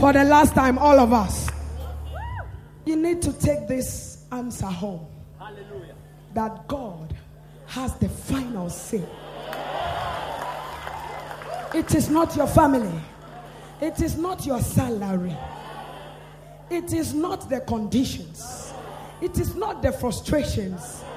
For the last time, all of us. You need to take this answer home. Hallelujah. That God has the final say. It is not your family. It is not your salary. It is not the conditions. It is not the frustrations.